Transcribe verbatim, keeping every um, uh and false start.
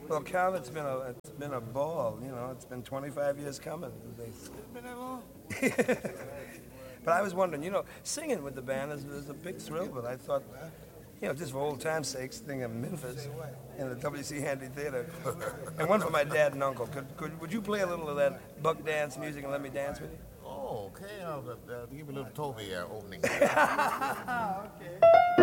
Well, Cal, it's been a it's been a ball. You know, it's been twenty-five years coming. They- Been that long? But I was wondering, you know, singing with the band is, is a big thrill. But I thought, you know, just for old time's sake, sing in Memphis in the W C Handy Theater, and one for my dad and uncle. Could, could would you play a little of that buck dance music and let me dance with you? Oh, okay. Uh, uh, give me a little Toby uh, opening.